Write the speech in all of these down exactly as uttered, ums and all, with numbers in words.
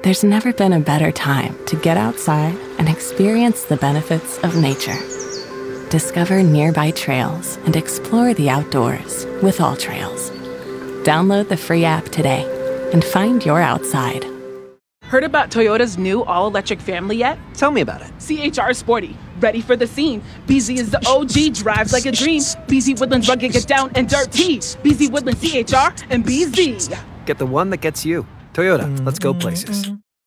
There's never been a better time to get outside and experience the benefits of nature. Discover nearby trails and explore the outdoors with AllTrails. Download the free app today and find your outside. Heard about Toyota's new all-electric family yet? Tell me about it. C H R Sporty, ready for the scene. B Z is the O G, drives like a dream. B Z Woodlands rugged, get down and dirty. B Z Woodlands C H R and B Z. Get the one that gets you. Toyota, let's go places.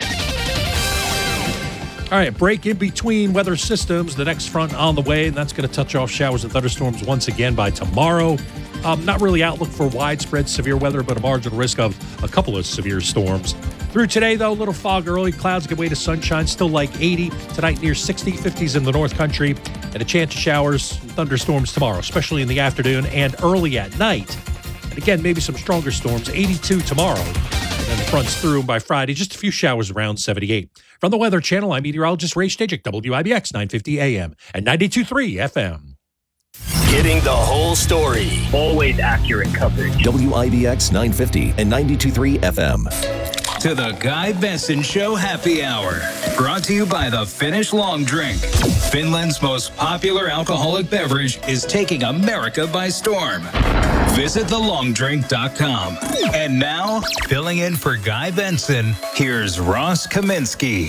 All right, break in between weather systems. The next front on the way, and that's going to touch off showers and thunderstorms once again by tomorrow. Um, not really outlook for widespread severe weather, but a marginal risk of a couple of severe storms. Through today, though, a little fog early. Clouds give way to sunshine, still like eighty. Tonight near sixty, fifties in the North Country. And a chance of showers and thunderstorms tomorrow, especially in the afternoon and early at night. And again, maybe some stronger storms, eighty-two tomorrow. And then the front's through by Friday, just a few showers around seventy-eight. From the Weather Channel, I'm meteorologist Ray Stajic, W I B X nine fifty A M and ninety-two point three F M. Getting the whole story. Always accurate coverage. W I B X nine fifty and ninety-two point three F M. To the Guy Benson Show Happy Hour. Brought to you by the Finnish Long Drink. Finland's most popular alcoholic beverage is taking America by storm. Visit the long drink dot com. And now, filling in for Guy Benson, here's Ross Kaminsky.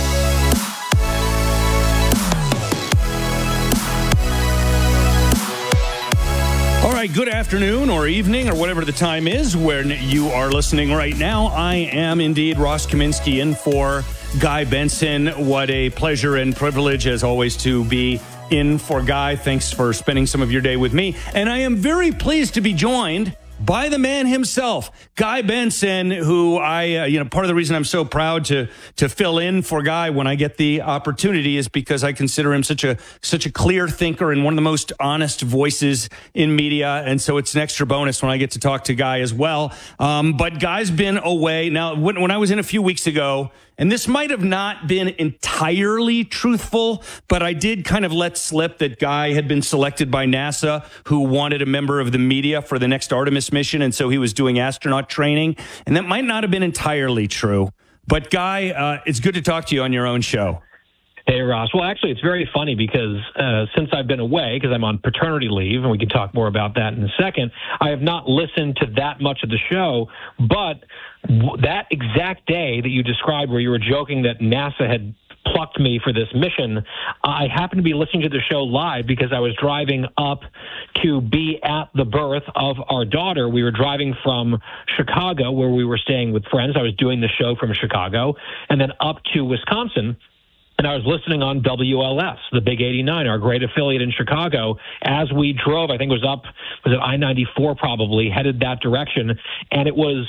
All right, good afternoon or evening or whatever the time is when you are listening right now. I am indeed Ross Kaminsky in for Guy Benson. What a pleasure and privilege, as always, to be in for Guy. Thanks for spending some of your day with me. And I am very pleased to be joined by the man himself, Guy Benson, who I, uh, you know, part of the reason I'm so proud to to fill in for Guy when I get the opportunity is because I consider him such a such a clear thinker and one of the most honest voices in media. And so it's an extra bonus when I get to talk to Guy as well. Um, but Guy's been away. Now, when, when I was in a few weeks ago, and this might have not been entirely truthful, but I did kind of let slip that Guy had been selected by NASA, who wanted a member of the media for the next Artemis mission. And so he was doing astronaut training. And that might not have been entirely true. But Guy, uh, it's good to talk to you on your own show. Hey, Ross. Well, actually, it's very funny because uh, since I've been away, because I'm on paternity leave, and we can talk more about that in a second, I have not listened to that much of the show. But w- that exact day that you described where you were joking that NASA had plucked me for this mission, I happened to be listening to the show live because I was driving up to be at the birth of our daughter. We were driving from Chicago, where we were staying with friends. I was doing the show from Chicago, and then up to Wisconsin. And I was listening on W L S, the Big eighty-nine, our great affiliate in Chicago, as we drove. I think it was up, was it I ninety-four probably, headed that direction. And it was,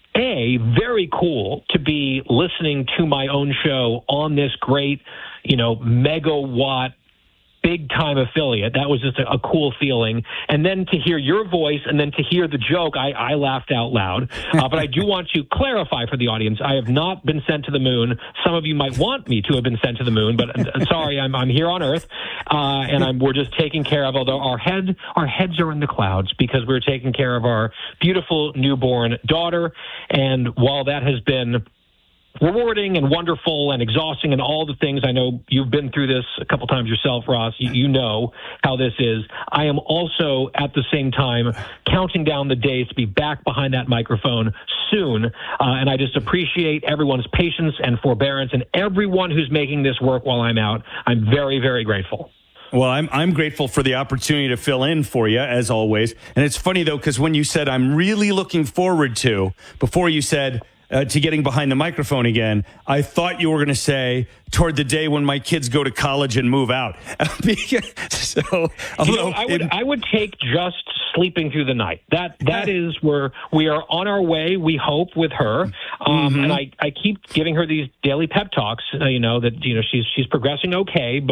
A, very cool to be listening to my own show on this great, you know, megawatt, big-time affiliate. That was just a, a cool feeling. And then to hear your voice and then to hear the joke, I, I laughed out loud. Uh, but I do want to clarify for the audience, I have not been sent to the moon. Some of you might want me to have been sent to the moon, but uh, sorry, I'm, I'm here on Earth, uh, and I'm, we're just taking care of, although our head, our heads are in the clouds because we're taking care of our beautiful newborn daughter. And while that has been rewarding and wonderful and exhausting and all the things, I know you've been through this a couple times yourself, Ross. You, you know how this is. I am also at the same time counting down the days to be back behind that microphone soon. Uh, and I just appreciate everyone's patience and forbearance and everyone who's making this work while I'm out. I'm very, very grateful. Well, I'm I'm grateful for the opportunity to fill in for you, as always. And it's funny, though, because when you said I'm really looking forward to, before you said, Uh, to getting behind the microphone again, I thought you were going to say toward the day when my kids go to college and move out. so, you know, I would it, I would take just sleeping through the night. That that is where we are on our way. We hope with her, um, mm-hmm. and I, I keep giving her these daily pep talks. Uh, you know that you know she's she's progressing okay, but